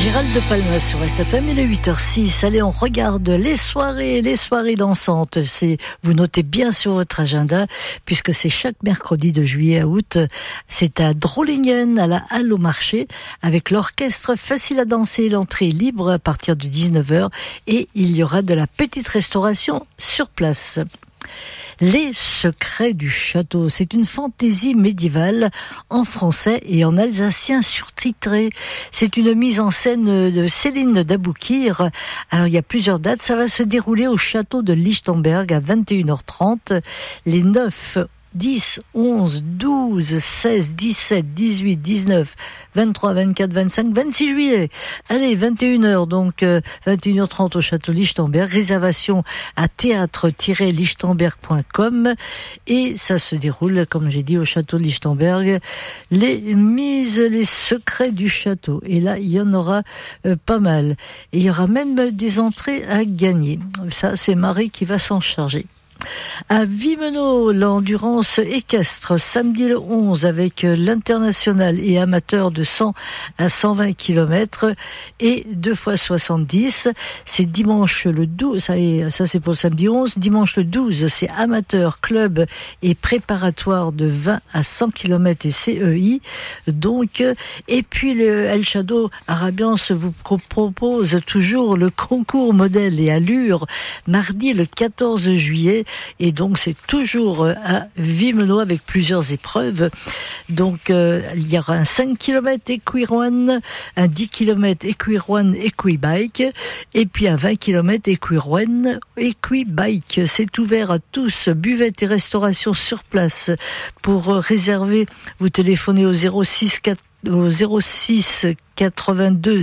Gérald de Palmas sur SFM, il est 8h06. Allez, on regarde les soirées dansantes. Vous notez bien sur votre agenda, puisque c'est chaque mercredi de juillet à août. C'est à Drolingen, à la Halle au Marché, avec l'orchestre Facile à danser. L'entrée est libre à partir de 19h et il y aura de la petite restauration sur place. Les secrets du château, c'est une fantaisie médiévale en français et en alsacien surtitré. C'est une mise en scène de Céline Daboukir. Alors il y a plusieurs dates, ça va se dérouler au château de Lichtenberg à 21h30, les 9, 10, 11, 12, 16, 17, 18, 19, 23, 24, 25, 26 juillet. Allez, 21h, donc 21h30 au château Lichtenberg. Réservation à théâtre-lichtenberg.com et ça se déroule, comme j'ai dit, au château Lichtenberg. Les secrets du château. Et là, il y en aura pas mal. Et il y aura même des entrées à gagner. Ça, c'est Marie qui va s'en charger. À Wimmenau, l'endurance équestre, samedi le 11 avec l'international et amateur de 100 à 120 km et 2 fois 70. C'est dimanche le 12, ça c'est pour le samedi 11. Dimanche le 12, c'est amateur, club et préparatoire de 20 à 100 km et CEI. Donc, et puis le El Shadow Arabiance vous propose toujours le concours modèle et allure mardi le 14 juillet. Et donc c'est toujours à Wimmenau avec plusieurs épreuves. Donc il y aura un 5 km Equirun, un 10 km Equirun Equibike et puis un 20 km Equirun Equibike. C'est ouvert à tous, buvette et restauration sur place. Pour réserver, vous téléphonez au 06 82